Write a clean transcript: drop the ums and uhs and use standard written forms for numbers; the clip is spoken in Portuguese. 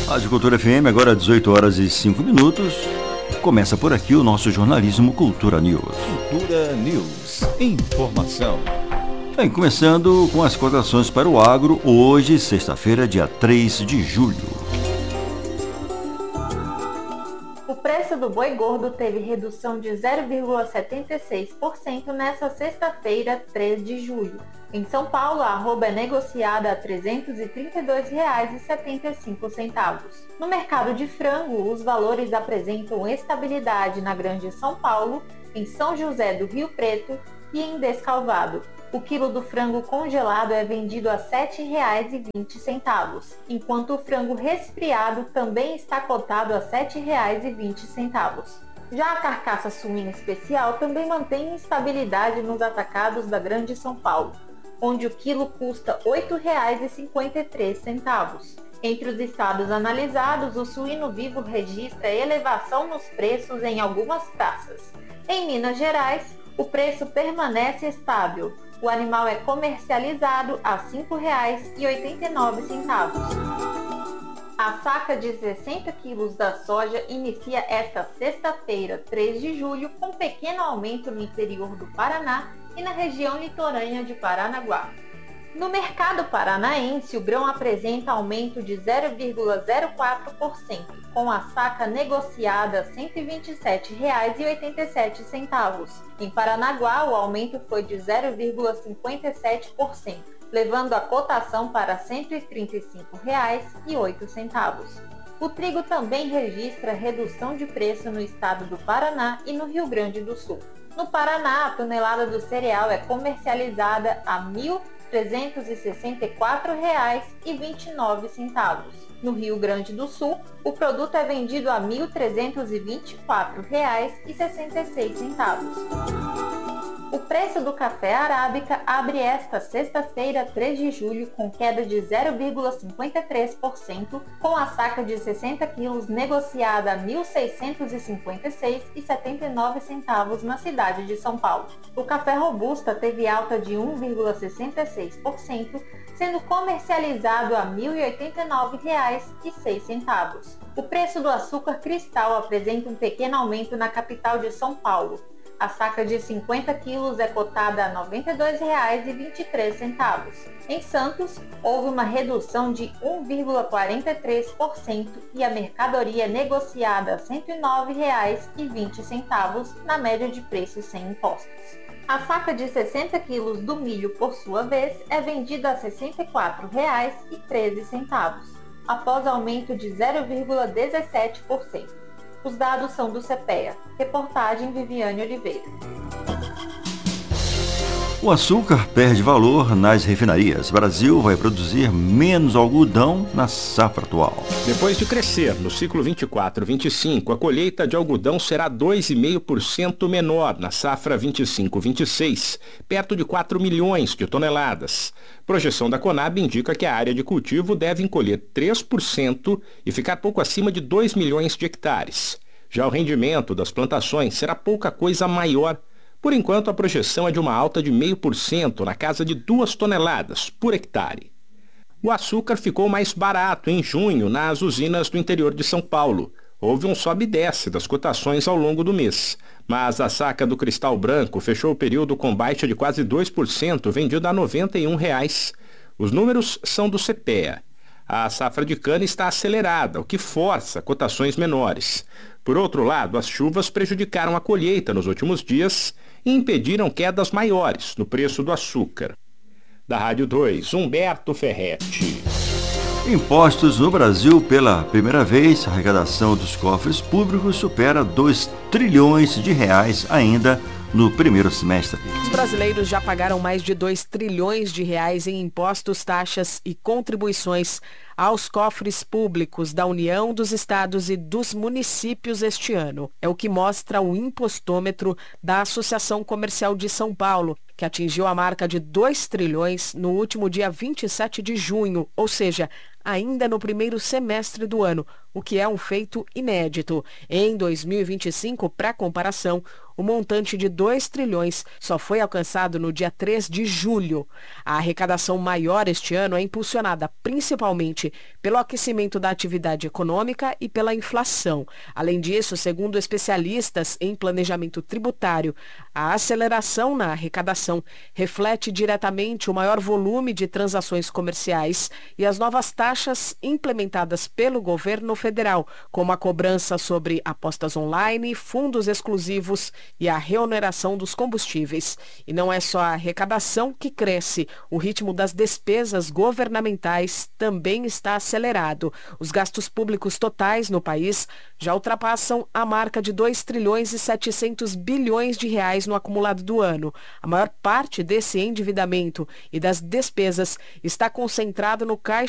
Rádio Cultura FM, agora 18 horas e 5 minutos. Começa por aqui o nosso jornalismo Cultura News. Cultura News. Informação. Bem, começando com as cotações para o agro, hoje, sexta-feira, dia 3 de julho. O preço do boi gordo teve redução de 0,76% nesta sexta-feira, 3 de julho. Em São Paulo, a arroba é negociada a R$ 332,75. No mercado de frango, os valores apresentam estabilidade na Grande São Paulo, em São José do Rio Preto e em Descalvado. O quilo do frango congelado é vendido a R$ 7,20, enquanto o frango resfriado também está cotado a R$ 7,20. Já a carcaça suína especial também mantém estabilidade nos atacados da Grande São Paulo, onde o quilo custa R$ 8,53. Entre os estados analisados, o suíno vivo registra elevação nos preços em algumas praças. Em Minas Gerais, o preço permanece estável. O animal é comercializado a R$ 5,89. A saca de 60 quilos da soja inicia esta sexta-feira, 3 de julho, com pequeno aumento no interior do Paraná e na região litorânea de Paranaguá. No mercado paranaense, o grão apresenta aumento de 0,04%, com a saca negociada a R$ 127,87. Em Paranaguá, o aumento foi de 0,57%, levando a cotação para R$ 135,08. O trigo também registra redução de preço no estado do Paraná e no Rio Grande do Sul. No Paraná, a tonelada do cereal é comercializada a R$ 1.364,29. No Rio Grande do Sul, o produto é vendido a R$ 1.324,66. O preço do café arábica abre esta sexta-feira, 3 de julho, com queda de 0,53%, com a saca de 60 quilos negociada a R$ 1.656,79 na cidade de São Paulo. O café robusta teve alta de 1,66%, sendo comercializado a R$ 1.089,06. O preço do açúcar cristal apresenta um pequeno aumento na capital de São Paulo. A saca de 50 quilos é cotada a R$ 92,23. Em Santos, houve uma redução de 1,43% e a mercadoria é negociada a R$ 109,20 na média de preço sem impostos. A saca de 60 quilos do milho, por sua vez, é vendida a R$ 64,13, após aumento de 0,17%. Os dados são do CPEA. Reportagem Viviane Oliveira. O açúcar perde valor nas refinarias. O Brasil vai produzir menos algodão na safra atual. Depois de crescer no ciclo 24-25, a colheita de algodão será 2,5% menor na safra 25-26, perto de 4 milhões de toneladas. Projeção da Conab indica que a área de cultivo deve encolher 3% e ficar pouco acima de 2 milhões de hectares. Já o rendimento das plantações será pouca coisa maior. Por enquanto, a projeção é de uma alta de 0,5% na casa de 2 toneladas por hectare. O açúcar ficou mais barato em junho nas usinas do interior de São Paulo. Houve um sobe e desce das cotações ao longo do mês, mas a saca do cristal branco fechou o período com baixa de quase 2%, vendida a R$ 91. Os números são do CPEA. A safra de cana está acelerada, o que força cotações menores. Por outro lado, as chuvas prejudicaram a colheita nos últimos dias e impediram quedas maiores no preço do açúcar. Da Rádio 2, Humberto Ferretti. Impostos no Brasil, pela primeira vez, a arrecadação dos cofres públicos supera 2 trilhões de reais ainda no primeiro semestre. Os brasileiros já pagaram mais de 2 trilhões de reais em impostos, taxas e contribuições aos cofres públicos da União, dos estados e dos municípios este ano. É o que mostra o impostômetro da Associação Comercial de São Paulo, que atingiu a marca de 2 trilhões no último dia 27 de junho, ou seja, ainda no primeiro semestre do ano, o que é um feito inédito. Em 2025, para comparação, o montante de 2 trilhões só foi alcançado no dia 3 de julho. A arrecadação maior este ano é impulsionada principalmente pelo aquecimento da atividade econômica e pela inflação. Além disso, segundo especialistas em planejamento tributário, a aceleração na arrecadação reflete diretamente o maior volume de transações comerciais e as novas taxas implementadas pelo governo federal, como a cobrança sobre apostas online, fundos exclusivos e a reoneração dos combustíveis. E não é só a arrecadação que cresce, o ritmo das despesas governamentais também está acelerado. Os gastos públicos totais no país já ultrapassam a marca de 2 trilhões e 700 bilhões de reais no acumulado do ano. A maior parte desse endividamento e das despesas está concentrado no caixa